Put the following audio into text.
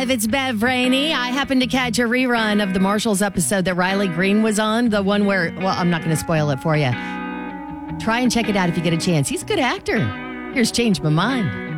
If it's Bev Rainey, I happened to catch a rerun of the Marshalls episode that Riley Green was on, the one where, well, I'm not going to spoil it for you. Try and check it out if you get a chance. He's a good actor. Here's Change My Mind.